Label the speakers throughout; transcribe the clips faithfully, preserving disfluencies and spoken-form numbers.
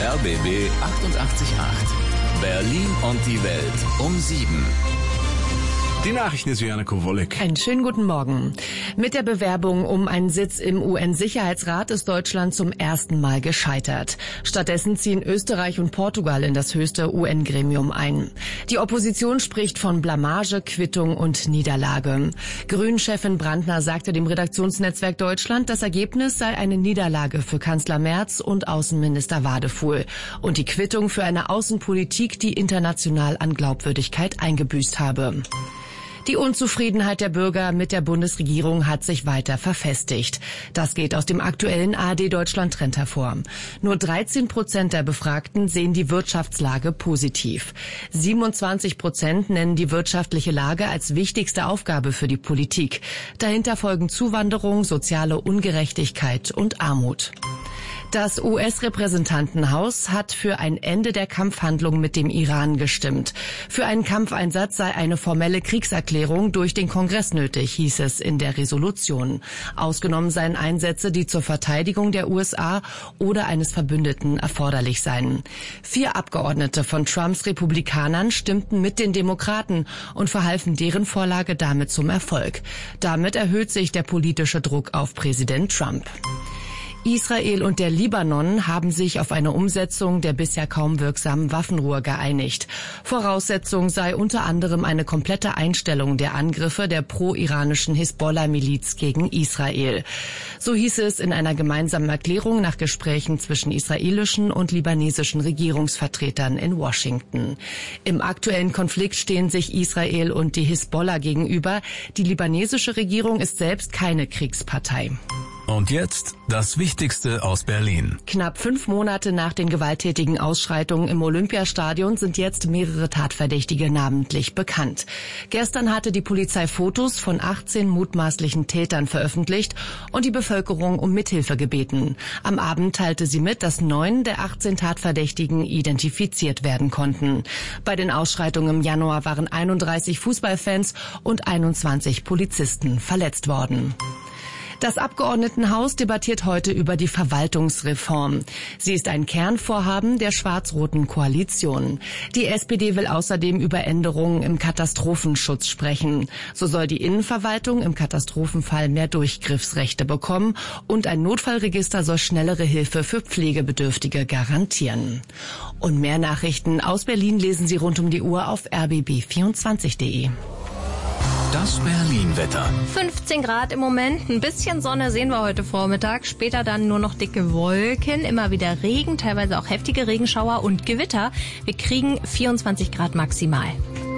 Speaker 1: R B B achtundachtzig Komma acht. Berlin und die Welt um sieben.
Speaker 2: Die Nachrichten ist Juliane Kowolek.
Speaker 3: Einen schönen guten Morgen. Mit der Bewerbung um einen Sitz im U N-Sicherheitsrat ist Deutschland zum ersten Mal gescheitert. Stattdessen ziehen Österreich und Portugal in das höchste U N-Gremium ein. Die Opposition spricht von Blamage, Quittung und Niederlage. Grünen-Chefin Brandner sagte dem Redaktionsnetzwerk Deutschland, das Ergebnis sei eine Niederlage für Kanzler Merz und Außenminister Wadefuhl und die Quittung für eine Außenpolitik, die international an Glaubwürdigkeit eingebüßt habe. Die Unzufriedenheit der Bürger mit der Bundesregierung hat sich weiter verfestigt. Das geht aus dem aktuellen A R D Deutschland Trend hervor. Nur dreizehn Prozent der Befragten sehen die Wirtschaftslage positiv. siebenundzwanzig Prozent nennen die wirtschaftliche Lage als wichtigste Aufgabe für die Politik. Dahinter folgen Zuwanderung, soziale Ungerechtigkeit und Armut. Das U S-Repräsentantenhaus hat für ein Ende der Kampfhandlungen mit dem Iran gestimmt. Für einen Kampfeinsatz sei eine formelle Kriegserklärung durch den Kongress nötig, hieß es in der Resolution. Ausgenommen seien Einsätze, die zur Verteidigung der U S A oder eines Verbündeten erforderlich seien. Vier Abgeordnete von Trumps Republikanern stimmten mit den Demokraten und verhalfen deren Vorlage damit zum Erfolg. Damit erhöht sich der politische Druck auf Präsident Trump. Israel und der Libanon haben sich auf eine Umsetzung der bisher kaum wirksamen Waffenruhe geeinigt. Voraussetzung sei unter anderem eine komplette Einstellung der Angriffe der pro-iranischen Hisbollah-Miliz gegen Israel. So hieß es in einer gemeinsamen Erklärung nach Gesprächen zwischen israelischen und libanesischen Regierungsvertretern in Washington. Im aktuellen Konflikt stehen sich Israel und die Hisbollah gegenüber. Die libanesische Regierung ist selbst keine Kriegspartei.
Speaker 1: Und jetzt das Wichtigste aus Berlin.
Speaker 3: Knapp fünf Monate nach den gewalttätigen Ausschreitungen im Olympiastadion sind jetzt mehrere Tatverdächtige namentlich bekannt. Gestern hatte die Polizei Fotos von achtzehn mutmaßlichen Tätern veröffentlicht und die Bevölkerung um Mithilfe gebeten. Am Abend teilte sie mit, dass neun der achtzehn Tatverdächtigen identifiziert werden konnten. Bei den Ausschreitungen im Januar waren einunddreißig Fußballfans und einundzwanzig Polizisten verletzt worden. Das Abgeordnetenhaus debattiert heute über die Verwaltungsreform. Sie ist ein Kernvorhaben der schwarz-roten Koalition. Die S P D will außerdem über Änderungen im Katastrophenschutz sprechen. So soll die Innenverwaltung im Katastrophenfall mehr Durchgriffsrechte bekommen und ein Notfallregister soll schnellere Hilfe für Pflegebedürftige garantieren. Und mehr Nachrichten aus Berlin lesen Sie rund um die Uhr auf r b b vierundzwanzig punkt de.
Speaker 1: Das Berlin-Wetter.
Speaker 4: fünfzehn Grad im Moment, ein bisschen Sonne sehen wir heute Vormittag, später dann nur noch dicke Wolken, immer wieder Regen, teilweise auch heftige Regenschauer und Gewitter. Wir kriegen vierundzwanzig Grad maximal.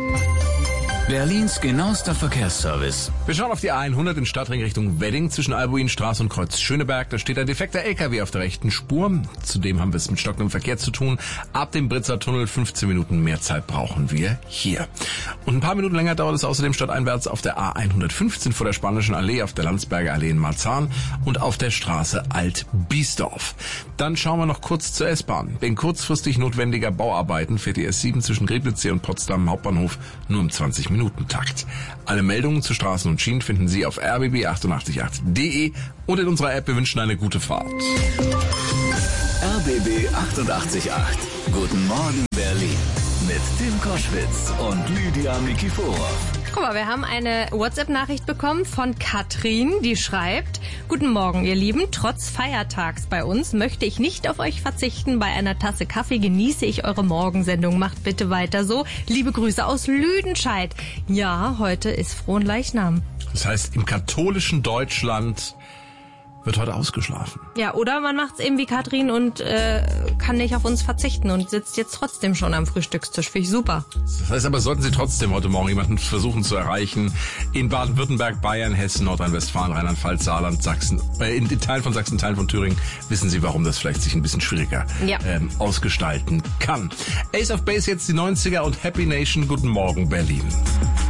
Speaker 1: Berlins genauester Verkehrsservice.
Speaker 2: Wir schauen auf die A hundert in Stadtring Richtung Wedding zwischen Albuinstraße und Kreuz Schöneberg. Da steht ein defekter L K W auf der rechten Spur. Zudem haben wir es mit stockendem Verkehr zu tun. Ab dem Britzer Tunnel fünfzehn Minuten mehr Zeit brauchen wir hier. Und ein paar Minuten länger dauert es außerdem stadteinwärts auf der A hundertfünfzehn vor der Spanischen Allee, auf der Landsberger Allee in Marzahn und auf der Straße Alt-Biesdorf. Dann schauen wir noch kurz zur S-Bahn. Wegen kurzfristig notwendiger Bauarbeiten fährt die S sieben zwischen Griebnitzsee und Potsdam Hauptbahnhof nur um zwanzig Minuten Takt. Alle Meldungen zu Straßen und Schienen finden Sie auf r b b achtundachtzig Komma acht punkt de und in unserer App. Wir wünschen eine gute Fahrt.
Speaker 1: R B B achtundachtzig Komma acht. Guten Morgen Berlin mit Tim Koschwitz und Lydia Nikiforov.
Speaker 4: Guck mal, wir haben eine WhatsApp-Nachricht bekommen von Katrin, die schreibt: Guten Morgen, ihr Lieben. Trotz Feiertags bei uns möchte ich nicht auf euch verzichten. Bei einer Tasse Kaffee genieße ich eure Morgensendung. Macht bitte weiter so. Liebe Grüße aus Lüdenscheid. Ja, heute ist Fronleichnam.
Speaker 2: Das heißt, im katholischen Deutschland wird heute ausgeschlafen.
Speaker 4: Ja, oder man macht's eben wie Katrin und äh, kann nicht auf uns verzichten und sitzt jetzt trotzdem schon am Frühstückstisch. Finde ich super.
Speaker 2: Das heißt aber, sollten Sie trotzdem heute Morgen jemanden versuchen zu erreichen, in Baden-Württemberg, Bayern, Hessen, Nordrhein-Westfalen, Rheinland-Pfalz, Saarland, Sachsen, äh, in Teilen von Sachsen, Teilen von Thüringen, wissen Sie, warum das vielleicht sich ein bisschen schwieriger
Speaker 4: ja.
Speaker 2: ähm, ausgestalten kann. Ace of Base jetzt die neunziger und Happy Nation. Guten Morgen Berlin.